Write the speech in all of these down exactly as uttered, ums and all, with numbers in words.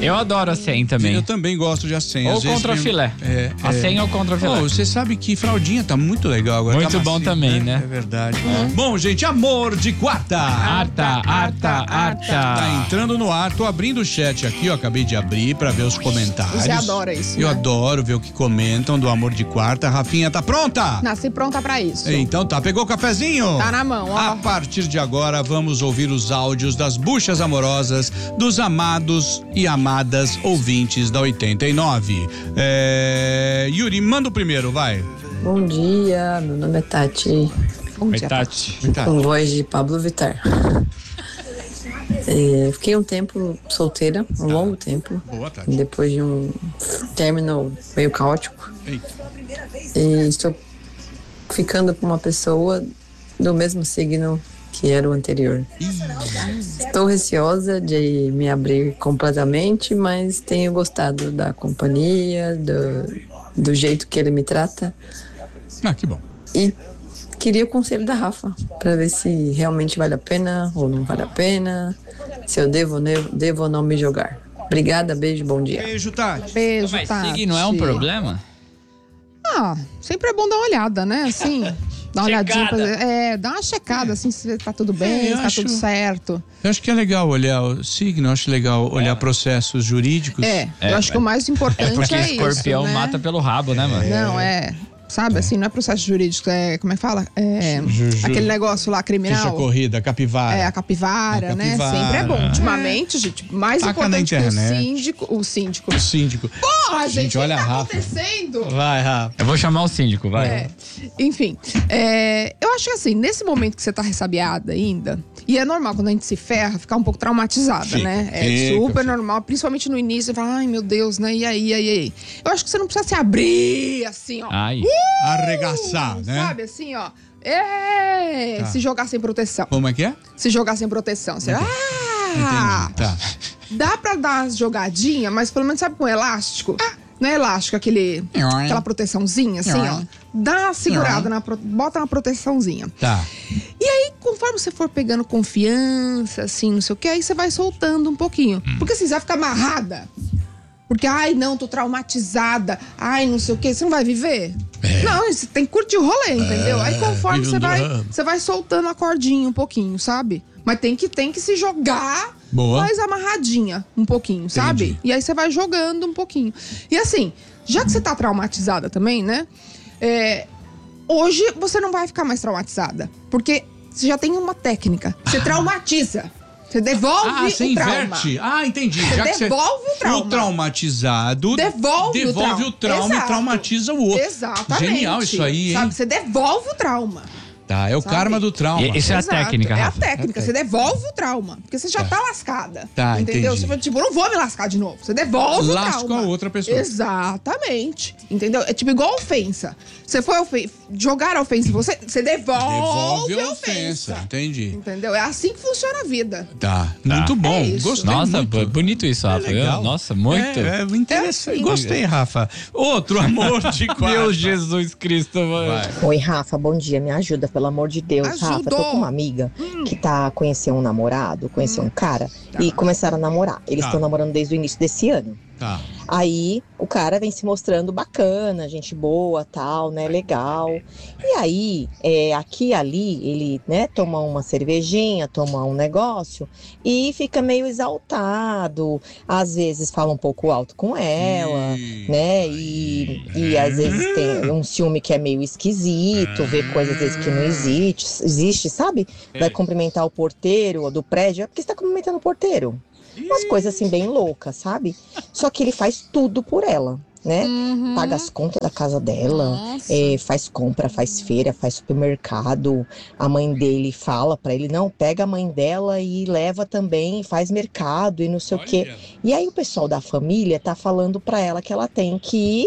Eu adoro a cem também. Eu também gosto de a cem. Ou Às vezes contra vem- filé. É, A é. cem ou contra filé. Oh, você sabe que fraldinha tá muito legal agora. Muito tá bom macio, também, né? É verdade. Bom, gente, amor de quarta. Arta, Arta, Arta. Tá entrando no ar, tô abrindo o chat aqui, ó, acabei de abrir pra ver os comentários. Você adora isso, Eu né? adoro ver o que comentam do amor de quarta. Rafinha, tá pronta? Nasci pronta pra isso. Então tá, pegou o cafezinho? Tá na mão, ó. A partir de agora, vamos ouvir os áudios das buchas amorosas dos amados e amadas ouvintes da oitenta e nove. É... Yuri, manda o primeiro, vai. Bom dia, meu nome é Tati, Bom Oi, dia, Tati. com voz de Pablo Vittar. É, fiquei um tempo solteira, um longo tempo, Boa, Tati. depois de um término meio caótico. Eita. E estou ficando com uma pessoa do mesmo signo que era o anterior. Estou receosa de me abrir completamente, mas tenho gostado da companhia, do, do jeito que ele me trata. Ah, que bom. E queria o conselho da Rafa, para ver se realmente vale a pena ou não vale a pena, se eu devo, ne- devo ou não me jogar. Obrigada, beijo, bom dia. Beijo, Tati. Beijo, Mas Tati. signo é um problema? Ah, sempre é bom dar uma olhada, né? Assim, dar uma olhadinha. Checada. Pra, é, dar uma checada, assim, se tá tudo bem, É, eu se tá acho- tudo certo. Eu acho que é legal olhar o signo, eu acho legal olhar processos jurídicos. É, É, eu acho que o mais importante É porque é escorpião isso, né? mata pelo rabo, né, mano? Não, é... Sabe, assim, não é processo jurídico, é... Como é que fala? É... Ju- Aquele negócio lá, Ficha criminal. corrida, capivara. É, a capivara, A né? capivara. Sempre é bom. Ultimamente, gente, mais Taca na importante que o internet. síndico... O síndico. O síndico. Porra, gente, Gente, o que olha a tá Rafa. acontecendo? Vai, Rafa. Eu vou chamar o síndico, vai. É. Enfim, é, eu acho que assim, nesse momento que você tá ressabiada ainda, e é normal quando a gente se ferra, ficar um pouco traumatizada, Fica, né? É fica, super fica. normal, principalmente no início, você fala, ai meu Deus, né? E aí, e aí, e aí? Eu acho que você não precisa se abrir assim, ó. Ai. Arregaçar, né? Sabe, assim, ó. É, Tá. se jogar sem proteção. Como é que é? Se jogar sem proteção. Você, ah! Entendi. Tá. Dá pra dar umas jogadinhas, mas pelo menos sabe com elástico? Não é elástico, aquele, aquela proteçãozinha, assim, ó. Dá uma segurada, na, pro- bota uma proteçãozinha. Tá. E aí, conforme você for pegando confiança, assim, não sei o que, aí você vai soltando um pouquinho. Porque assim, você vai ficar amarrada. Porque, ai, não, tô traumatizada. Ai, não sei o que, você não vai viver? Não, você tem que curtir o rolê, entendeu? Aí conforme vive você um vai, drama. você vai soltando a cordinha um pouquinho, sabe? Mas tem que, tem que se jogar Boa. mais amarradinha um pouquinho, sabe? E aí você vai jogando um pouquinho. E assim, já que você tá traumatizada também, né? É, hoje você não vai ficar mais traumatizada. Porque você já tem uma técnica. Você traumatiza. Você devolve Ah, você o trauma. inverte. Ah, entendi. Você Já que devolve o trauma. O traumatizado Devolve, devolve o o trauma, trauma Exato. e traumatiza o outro. Exatamente. Genial isso aí, hein? Sabe, você devolve o trauma. Tá, é o Sabe? karma do trauma. E- Isso é a Exato. técnica, É a Rafa. técnica. Você devolve o trauma. Porque você já tá, lascada. Tá, entendeu? entendi. Você fala, tipo, eu não vou me lascar de novo. Você devolve o Lasca trauma. a outra pessoa. Exatamente. Entendeu? É tipo igual ofensa. Você foi ofen... jogar a ofensa em você, você devolve, Devolve a a ofensa. Entendi. Entendeu? É assim que funciona a vida. Tá. Muito bom. É isso. Gostei Nossa, muito. bo- bonito isso, Rafa. legal. Eu- Nossa, muito. É, é interessante. É assim. Gostei, Rafa. Outro amor de quarta. Meu Jesus Cristo, mano. Vai. Oi, Rafa, bom dia. Me ajuda, pelo amor de Deus. Rafa, Ajudou. tô com uma amiga que tá conhecendo um namorado, conheceu um cara e começaram a namorar. Eles Tá. estão namorando desde o início desse ano. Tá. Aí o cara vem se mostrando bacana, gente boa, tal, né, legal. E aí, é, aqui e ali, ele, né, toma uma cervejinha, toma um negócio e fica meio exaltado. Às vezes fala um pouco alto com ela, Ih, né, e, e às vezes tem um ciúme que é meio esquisito, vê coisas às vezes que não existe, existe, sabe? Vai cumprimentar o porteiro do prédio, é porque você tá cumprimentando o porteiro. Umas coisas assim bem loucas, sabe? Só que ele faz tudo por ela, né? Uhum. Paga as contas da casa dela, Nossa. é, faz compra, faz feira, faz supermercado. A mãe dele fala pra ele, não, pega a mãe dela e leva também, faz mercado e não sei o quê. E aí o pessoal da família tá falando pra ela que ela tem que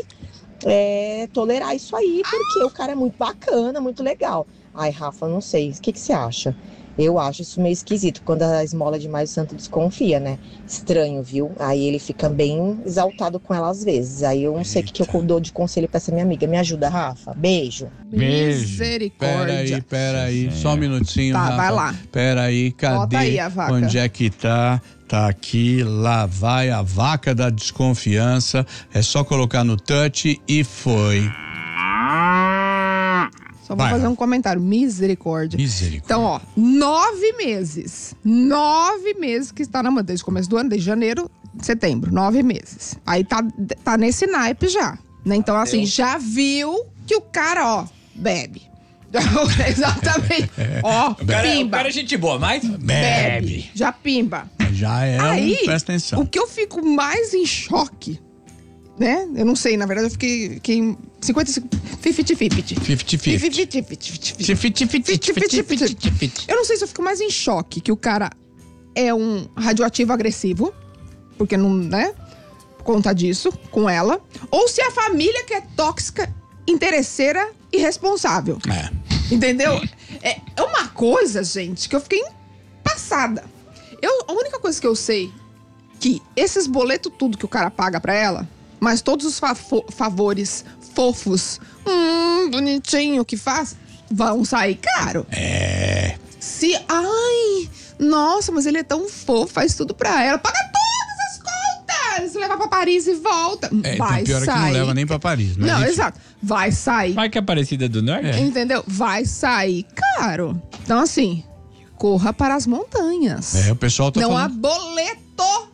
é, tolerar isso aí, porque o cara é muito bacana, muito legal. Ai, Rafa, não sei, o que que você acha? Eu acho isso meio esquisito. Quando a esmola é demais, o santo desconfia, né? Estranho, viu? Aí ele fica bem exaltado com ela às vezes. Aí eu não sei o que, que eu dou de conselho pra essa minha amiga. Me ajuda, Rafa. Beijo. Beijo. Misericórdia. Peraí, peraí, só um minutinho, Tá, Rafa. vai lá. Peraí, cadê? Bota aí a vaca. Onde é que tá? Tá aqui, lá vai a vaca da desconfiança. É só colocar no touch e foi. Só vou Vai, fazer Rafa. um comentário. Misericórdia. Misericórdia. Então, ó, nove meses. Nove meses que está namorando. Desde o começo do ano, desde janeiro, setembro. Nove meses. Aí tá, tá nesse naipe já. Né? Então, assim, já viu que o cara, ó, bebe. Exatamente. Ó, O cara, o pimba. cara é gente boa, mas Bebe. Já pimba. Já é Aí, um, presta atenção. o que eu fico mais em choque, né? Eu não sei, na verdade eu fiquei, fiquei cinquenta e cinco, cinquenta cinquenta. Eu não sei se eu fico mais em choque que o cara é um radioativo agressivo, porque não, né? Por conta disso, com ela. Ou se a família que é tóxica, interesseira e responsável. É. Entendeu? É, é uma coisa, gente, que eu fiquei passada. Eu, a única coisa que eu sei que esses boletos tudo que o cara paga pra ela, mas todos os fa- favores fofos, hum, bonitinho que faz, vão sair caro. É. Se, ai, nossa, mas ele é tão fofo, faz tudo pra ela, paga todas as contas, leva pra Paris e volta. É, vai pior sair. é que não leva nem pra Paris. Mas Não, enfim. exato. Vai sair. vai que é parecida do norte. Entendeu? Vai sair caro. Então, assim, corra para as montanhas. É, o pessoal tá Não há falando... boleto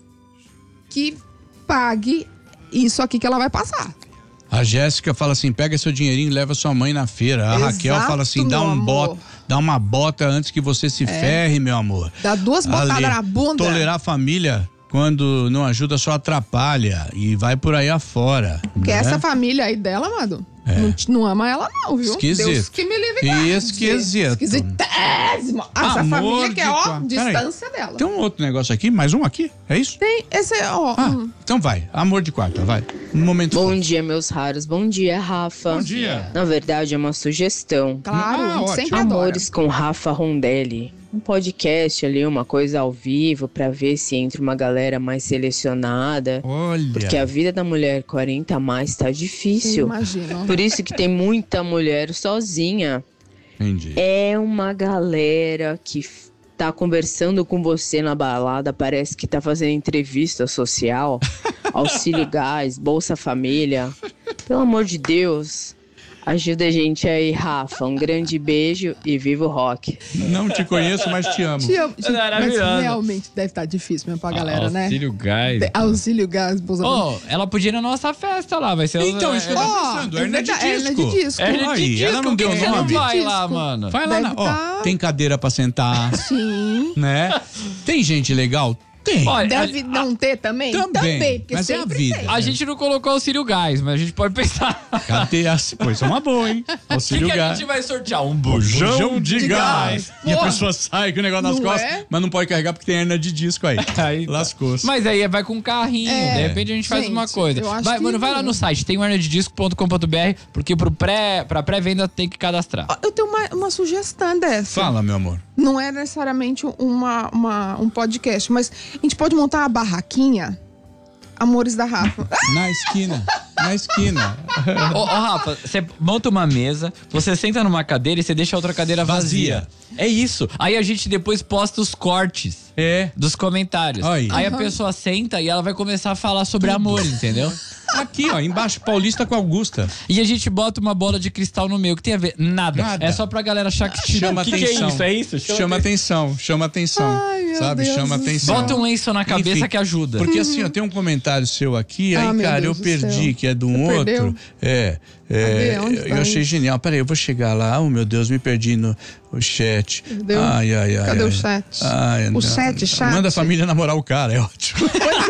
que pague isso aqui que ela vai passar. A Jéssica fala assim, pega seu dinheirinho e leva sua mãe na feira. A Exato, Raquel fala assim, dá meu um amor. bota, dá uma bota antes que você se ferre, meu amor. Dá duas botadas Ale, na bunda. Tolerar a família quando não ajuda só atrapalha e vai por aí afora. Porque né? essa família aí dela, amado, não, te- não ama ela não, viu? Esquisito. Deus que me livre. guarde. Esquisito. Esquisitésimo. Essa Amor família que é, de ó, qua- Peraí. distância dela. Tem um outro negócio aqui, mais um aqui, é isso? Tem esse, ó. Ah, hum. então vai, amor de quarta, vai. Um momento. Bom fofo. dia, meus raros. Bom dia, Rafa. Bom dia. Na verdade, é uma sugestão. Claro, Ah, a gente ótimo. sempre adora. Amores com Rafa Rondelli. Um podcast ali, uma coisa ao vivo, pra ver se entra uma galera mais selecionada. Olha. Porque a vida da mulher quarenta a mais tá difícil. Imagino. Por isso que tem muita mulher sozinha. Entendi. É uma galera que f- tá conversando com você na balada, parece que tá fazendo entrevista social, auxílio gás, Bolsa Família. Pelo amor de Deus, ajuda a gente aí, Rafa. Um grande beijo e viva o rock. Não te conheço, mas te amo. Te amo. Gente, mas Maravilhoso. realmente deve estar difícil mesmo pra galera, né? Auxílio gás. De- Auxílio gás, Bolsa Oh, ela podia ir na nossa festa lá, vai ser... Então, os- isso que eu é, tô Ó, pensando, é hernia de verdade, hernia disco. de disco. é de Aí, disco, ela não por que deu que você não nome. vai Disco. lá, mano? Vai lá, Deve na, ó, tá- tem cadeira pra sentar, Sim. né? Tem gente legal? Tem. Olha, Deve a, não ter também? Também, porque mas é a sempre vida. tem. a gente não colocou auxílio gás, mas a gente pode pensar. Cadê as... Pô, isso é uma boa, hein? O que, Auxílio que a gás. gente vai sortear? Um Bujão bujão de de gás. gás. E a Porra. pessoa sai com o negócio nas Não costas, é? mas não pode carregar porque tem hernia de disco aí. Aí tá. Lascou-se. Mas aí vai com um carrinho, É. de repente a gente faz Gente, uma coisa. eu acho Vai, que mano, vai lá não. no site, tem o hernia de disco ponto com ponto b r, porque pro pré, pra pré-venda tem que cadastrar. Ó, eu tenho uma, uma sugestão dessa. Fala, meu amor. Não é necessariamente uma, uma- um podcast, mas a gente pode montar uma barraquinha. Amores da Rafa. Na esquina. Na esquina. Ô, ô, Rafa, você monta uma mesa, você senta numa cadeira e você deixa a outra cadeira vazia. Vazia. É isso. Aí a gente depois posta os cortes É. dos comentários. Aí. Aí a pessoa senta e ela vai começar a falar sobre amor, entendeu? Aqui, ó, embaixo, Paulista com Augusta. E a gente bota uma bola de cristal no meio. O que tem a ver? Nada. Nada. É só pra galera achar que tipo, Chama o que, que é atenção. isso? É isso? Chama atenção, chama atenção. Ai, meu sabe? Deus Chama do atenção. Bota um lenço na cabeça Enfim, que ajuda. Porque assim, ó, tem um comentário seu aqui, Ah, aí, meu cara, Deus eu do perdi, céu. que é de um Você outro. perdeu? É. é Cadê? Onde eu tá achei isso? genial. Peraí, eu vou chegar lá. Oh, meu Deus, me perdi no o chat. Perdeu? Ai, ai, ai. Cadê ai. o chat? Ai, O não. chat, chat? Manda a família namorar o cara, é ótimo. Pois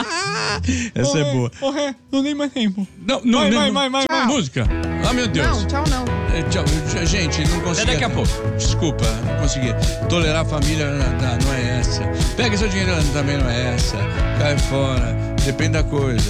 é. Essa é boa. Não tem mais tempo. Não, não, Vai, não, vai, vai, vai, vai. Música. Ah, meu Deus. Não, tchau não. É, tchau. Gente, não consegui. daqui a pouco. Desculpa, não consegui. Tolerar a família não, não é essa. Pega seu dinheiro, também não é essa. Cai fora. Depende da coisa.